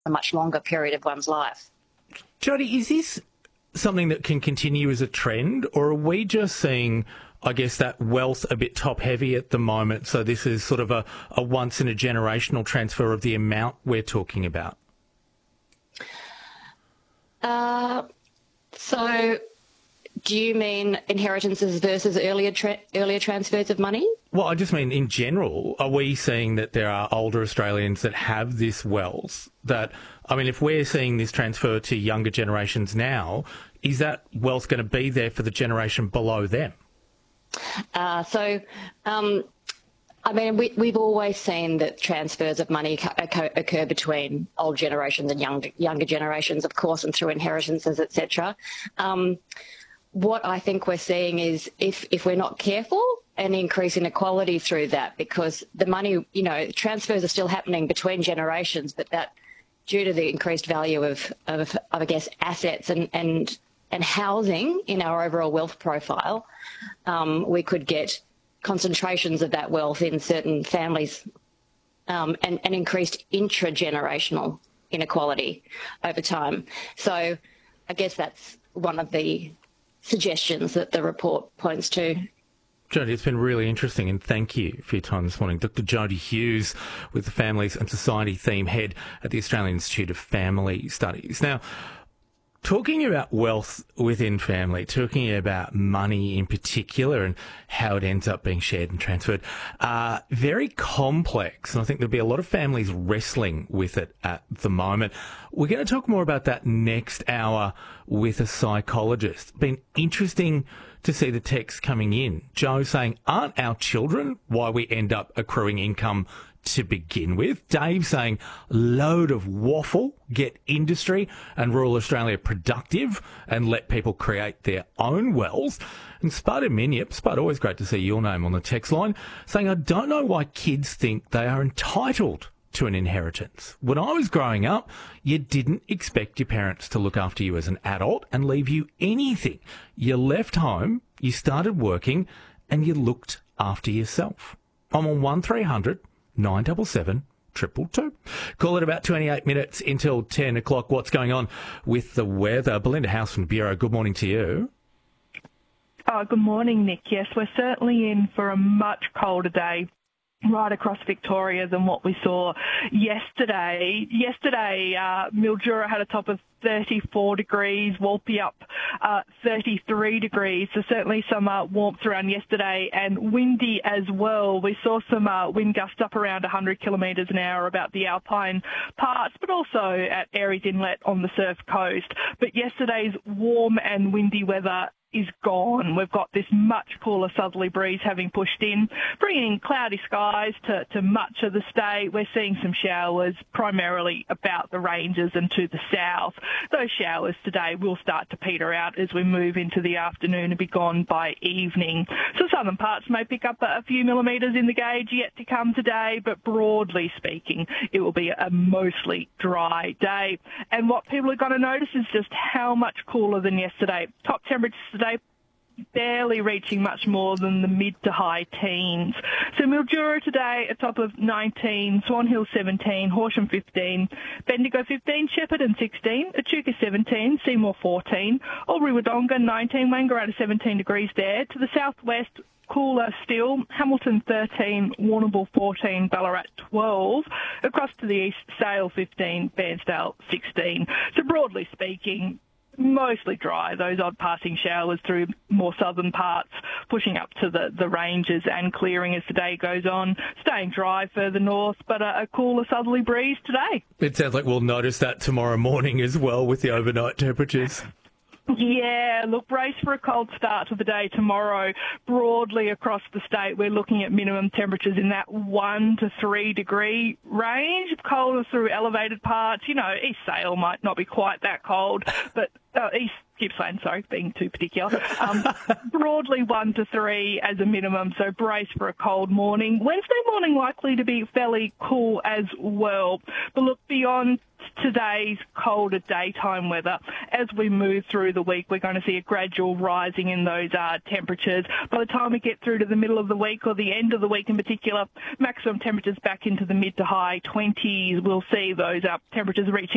a much longer period of one's life. Jodie, is this something that can continue as a trend, or are we just seeing, I guess, that wealth a bit top-heavy at the moment, so this is sort of a once-in-a-generational transfer of the amount we're talking about? So do you mean inheritances versus earlier transfers of money? Well, I just mean in general, are we seeing that there are older Australians that have this wealth that, I mean, if we're seeing this transfer to younger generations now, is that wealth going to be there for the generation below them? I mean, we've always seen that transfers of money occur between old generations and younger generations, of course, and through inheritances, etc. What I think we're seeing is if we're not careful, an increase in inequality through that, because the money, transfers are still happening between generations, but that due to the increased value of I guess, assets and housing in our overall wealth profile, we could get concentrations of that wealth in certain families and increased intragenerational inequality over time. So I guess that's one of the suggestions that the report points to. Jodie, it's been really interesting, and thank you for your time this morning. Dr. Jodie Hughes with the Families and Society Theme Head at the Australian Institute of Family Studies. Now, talking about wealth within family, talking about money in particular and how it ends up being shared and transferred, very complex. And I think there'll be a lot of families wrestling with it at the moment. We're going to talk more about that next hour with a psychologist. Been interesting to see the text coming in. Joe saying, aren't our children why we end up accruing income to begin with? Dave saying, load of waffle, get industry and rural Australia productive and let people create their own wealth. And Spud in Minyip, Spud, always great to see your name on the text line, saying, I don't know why kids think they are entitled to an inheritance. When I was growing up, you didn't expect your parents to look after you as an adult and leave you anything. You left home, you started working, and you looked after yourself. I'm on 1300 977 222. Call it about 28 minutes until 10 o'clock. What's going on with the weather? Belinda House from Bureau, good morning to you. Oh, good morning, Nick. Yes, we're certainly in for a much colder day right across Victoria than what we saw yesterday. Mildura had a top of 34 degrees, Walpyup 33 degrees, so certainly some warmth around yesterday, and windy as well. We saw some wind gusts up around 100 kilometres an hour about the alpine parts, but also at Aireys Inlet on the surf coast. But yesterday's warm and windy weather is gone. We've got this much cooler southerly breeze having pushed in, bringing cloudy skies to much of the state. We're seeing some showers primarily about the ranges and to the south. Those showers today will start to peter out as we move into the afternoon and be gone by evening. So southern parts may pick up a few millimetres in the gauge yet to come today, but broadly speaking, it will be a mostly dry day. And what people are going to notice is just how much cooler than yesterday. Top temperatures today barely reaching much more than the mid to high teens. So Mildura today a top of 19, Swan Hill 17, Horsham 15, Bendigo 15, Shepparton 16, Echuca 17, Seymour 14, Albury-Wodonga 19, Wangaratta 17 degrees there. To the southwest, cooler still, Hamilton 13, Warrnambool 14, Ballarat 12. Across to the east, Sale 15, Bairnsdale 16. So broadly speaking, mostly dry, those odd passing showers through more southern parts, pushing up to the ranges and clearing as the day goes on, staying dry further north, but a cooler southerly breeze today. It sounds like we'll notice that tomorrow morning as well with the overnight temperatures. Yeah, look, brace for a cold start to the day tomorrow. Broadly across the state, we're looking at minimum temperatures in that 1 to 3 degree range. Colder through elevated parts. East Sale might not be quite that cold, but East Gippsland, being too particular. Broadly 1 to 3 as a minimum, so brace for a cold morning. Wednesday morning likely to be fairly cool as well. But look, beyond today's colder daytime weather, as we move through the week, we're going to see a gradual rising in those temperatures. By the time we get through to the middle of the week or the end of the week in particular, maximum temperatures back into the mid to high 20s. We'll see those temperatures reaching